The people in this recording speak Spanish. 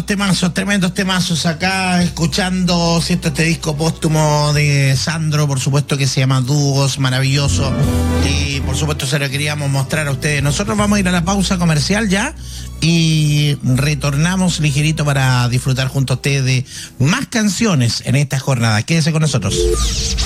tremendos temazos acá, escuchando, ¿cierto?, este disco póstumo de Sandro, por supuesto, que se llama Dúos, maravilloso, y por supuesto se lo queríamos mostrar a ustedes. Nosotros vamos a ir a la pausa comercial ya, y retornamos ligerito para disfrutar junto a ustedes de más canciones en esta jornada. Quédese con nosotros.